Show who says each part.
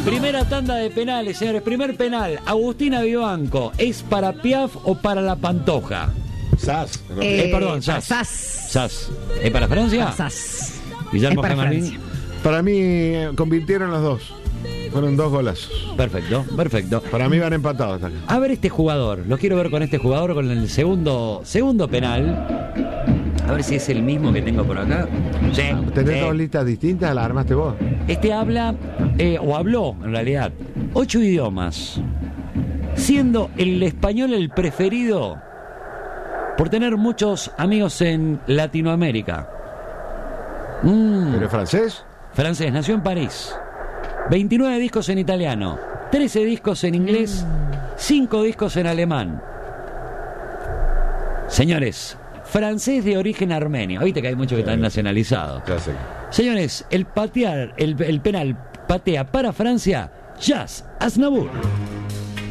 Speaker 1: Primera tanda de penales, señores. Primer penal. Agustina Vivanco. ¿Es para Piaf o para la Pantoja?
Speaker 2: Sass.
Speaker 1: Perdón, Sass. Sass. ¿Es para Francia?
Speaker 3: Sass.
Speaker 1: Guillermo
Speaker 3: Es para
Speaker 1: Gemalín.
Speaker 3: Francia.
Speaker 2: Para mí convirtieron los dos. Fueron 2 golazos.
Speaker 1: Perfecto, perfecto.
Speaker 2: Para mí van empatados hasta acá.
Speaker 1: A ver este jugador. Lo quiero ver con este jugador, con el segundo penal. A ver si es el mismo que tengo por acá. Sí.
Speaker 2: ¿Tenés
Speaker 1: sí.
Speaker 2: 2 listas distintas? ¿Las armaste vos?
Speaker 1: Este habla, o habló en realidad, 8 idiomas, siendo el español el preferido por tener muchos amigos en Latinoamérica.
Speaker 2: ¿Pero es francés?
Speaker 1: Francés, nació en París. 29 discos en italiano, 13 discos en inglés, 5 discos en alemán. Señores, francés de origen armenio. Viste que hay muchos que están nacionalizados.
Speaker 2: Ya sé.
Speaker 1: Señores, el penal patea para Francia, Jas Aznavour.